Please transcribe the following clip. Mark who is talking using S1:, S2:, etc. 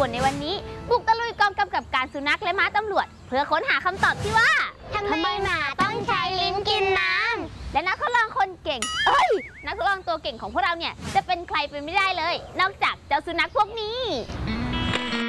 S1: นในวันนี้บุกตะลุยกองกำกับการสุนัขและม้าตำรวจเพื่อค้นหาคำตอบที่ว่าทำไมหมาต้องใช้ลิ้นกินน้ำและนักทดลองคนเก่งนักทดลองตัวเก่งของพวกเราเนี่ยจะเป็นใครไปไม่ได้เลยนอกจากเจ้าสุนัขพวกนี้